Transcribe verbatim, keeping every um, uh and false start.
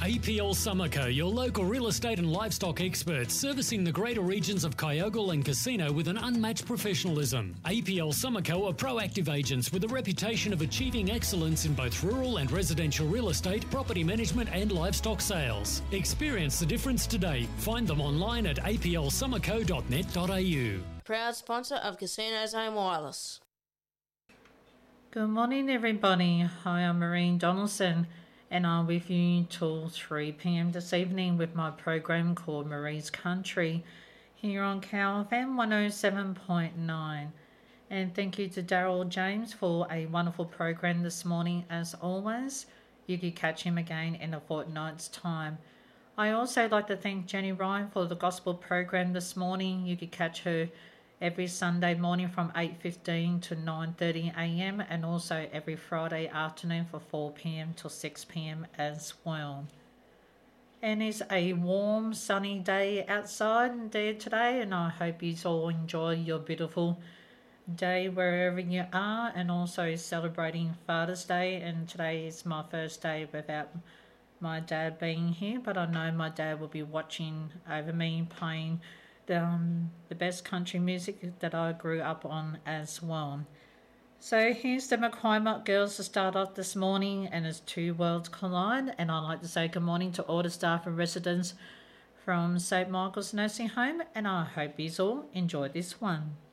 A P L Summerco, your local real estate and livestock experts, servicing the greater regions of Kyogle and Casino with an unmatched professionalism. A P L Summerco are proactive agents with a reputation of achieving excellence in both rural and residential real estate, property management and livestock sales. Experience the difference today. Find them online at a p l summerco dot net dot a u. Proud sponsor of Casinos Home Wireless. Good morning, everybody. Hi, I'm Maureen Donaldson, and I'm with you till three p.m. this evening with my program called Marie's Country here on C O W F M one oh seven point nine. And thank you to Daryl James for a wonderful program this morning as always. You can catch him again in a fortnight's time. I also like to thank Jenny Ryan for the gospel program this morning. You can catch her every Sunday morning from eight fifteen to nine thirty a.m. and also every Friday afternoon from four p.m. till six p.m. as well. And it's a warm sunny day outside there today, and I hope you all enjoy your beautiful day wherever you are, and also celebrating Father's Day. And today is my first day without my dad being here, but I know my dad will be watching over me playing The, um, the best country music that I grew up on as well. So here's the McCormack Girls to start off this morning, and it's Two Worlds Collide. And I'd like to say good morning to all the staff and residents from Saint Michael's Nursing Home, and I hope you all enjoy this one.